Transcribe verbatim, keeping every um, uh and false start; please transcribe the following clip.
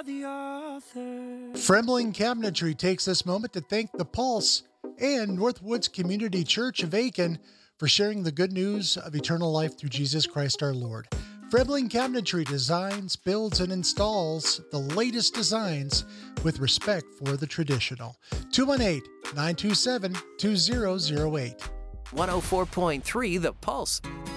are the author. Fremling Cabinetry takes this moment to thank The Pulse and Northwoods Community Church of Aiken for sharing the good news of eternal life through Jesus Christ our Lord. Fremling Cabinetry designs, builds, and installs the latest designs with respect for the traditional. two one eight, nine two seven, two zero zero eight. one oh four point three The Pulse.